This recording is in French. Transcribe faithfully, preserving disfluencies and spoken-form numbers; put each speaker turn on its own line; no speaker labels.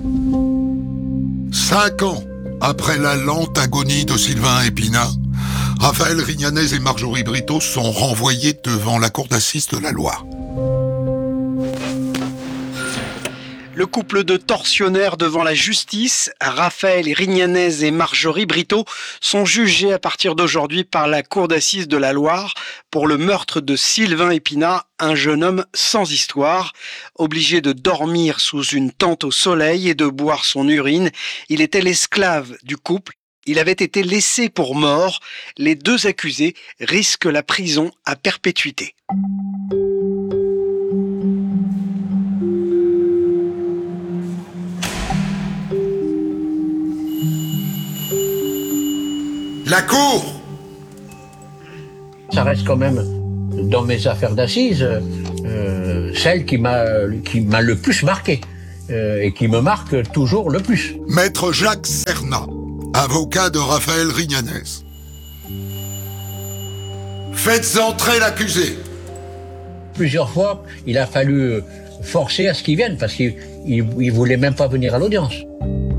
Cinq ans après la lente agonie de Sylvain Épinat, Raphaël Rignanez et Marjorie Brito sont renvoyés devant la cour d'assises de la Loire.
Le couple de tortionnaires devant la justice, Raphaël Rignanez et Marjorie Brito, sont jugés à partir d'aujourd'hui par la cour d'assises de la Loire pour le meurtre de Sylvain Épinat, un jeune homme sans histoire. Obligé de dormir sous une tente au soleil et de boire son urine, il était l'esclave du couple. Il avait été laissé pour mort. Les deux accusés risquent la prison à perpétuité.
La cour!
Ça reste quand même, dans mes affaires d'assises, euh, celle qui m'a, qui m'a le plus marqué euh, et qui me marque toujours le plus.
Maître Jacques Cernat, avocat de Raphaël Rignanez. Faites entrer l'accusé.
Plusieurs fois, il a fallu forcer à ce qu'il vienne parce qu'il il, il voulait même pas venir à l'audience.